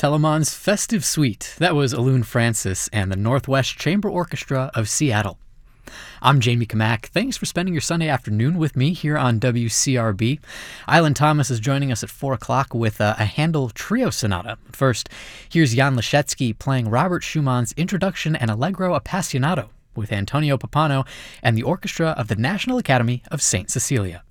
Telemann's Festive Suite. That was Alun Francis and the Northwest Chamber Orchestra of Seattle. I'm Jamie Kamak. Thanks for spending your Sunday afternoon with me here on WCRB. Island Thomas is joining us at 4 o'clock with a Handel Trio Sonata. First, here's Jan Leschetski playing Robert Schumann's Introduction and Allegro Appassionato with Antonio Pappano and the Orchestra of the National Academy of St. Cecilia.